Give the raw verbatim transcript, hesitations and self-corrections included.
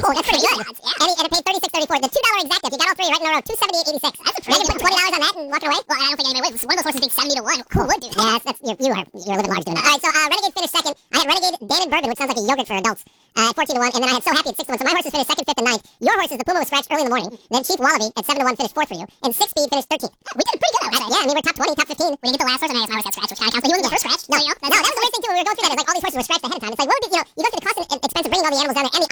Oh, that's pretty good. Odds, yeah. And, he, and it paid thirty-six thirty-four. The two dollar exacta, if you got all three right in a row, two seventy-eight eighty-six. That's a pretty good. Put twenty dollars on that and walk it away. Well, I don't think anybody would. One of those horses being seventy to one. Who would do that? Yeah, that's, that's you, you are you're a little large doing that. All right, so uh, Renegade finished second. I had Renegade Bannon Bourbon, which sounds like a yogurt for adults. Uh, at fourteen to one, and then I had So Happy at six to one. So my horses finished second, fifth, and ninth. Your horses, the Puma was scratched early in the morning. Then Chief Wallaby at seven to one finished fourth for you, and Six Speed finished thirteenth. We did pretty good. Right? Yeah, I mean we're top twenty, top fifteen. We didn't get the last horse, and I guess my horse got scratched, which kind of counts. But you wouldn't get her scratched. No, no, no, that was the weird thing too. When we were going through that, is like all these horses were scratched ahead of time. It's like, what would be, you know, you go through the cost and expense of bringing all the animals down there, and the